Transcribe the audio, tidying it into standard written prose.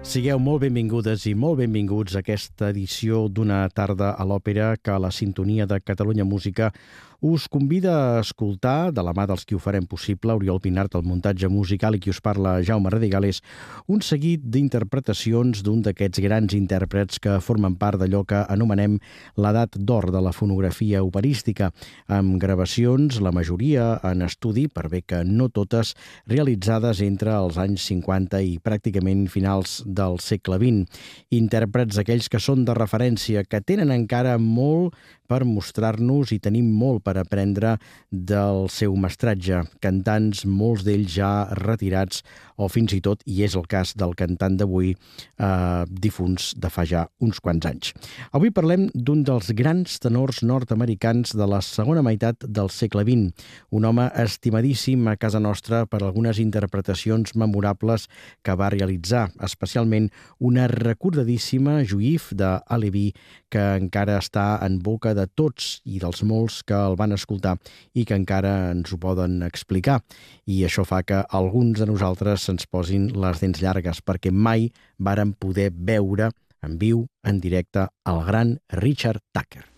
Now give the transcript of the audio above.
Sigueu molt benvingudes i molt benvinguts a aquesta edició d'Una tarda a l'òpera que la sintonia de Catalunya Música us convida a escoltar, de la mà dels qui ho farem possible, Oriol Pinart, el muntatge musical, i qui us parla, Jaume Radigales, un seguit d'interpretacions d'un d'aquests grans intèrprets que formen part d'allò que anomenem l'edat d'or de la fonografia operística, amb gravacions, la majoria en estudi, per bé que no totes, realitzades entre els anys 50 i pràcticament finals del segle XX. Intèrprets aquells que són de referència, que tenen encara molt per mostrar-nos i tenim molt per aprendre del seu mestratge. Cantants, molts d'ells ja retirats, o fins i tot, i és el cas del cantant d'avui, difunts de fa ja uns quants anys. Avui parlem d'un dels grans tenors nord-americans de la segona meitat del segle XX, un home estimadíssim a casa nostra per algunes interpretacions memorables que va realitzar, especialment una recordadíssima Juif de Haleví, que encara està en boca de tots i dels molts que el van escoltar i que encara ens ho poden explicar. I això fa que alguns de nosaltres se'ns posin les dents llargues, perquè mai vàrem poder veure en viu, en directe, el gran Richard Tucker.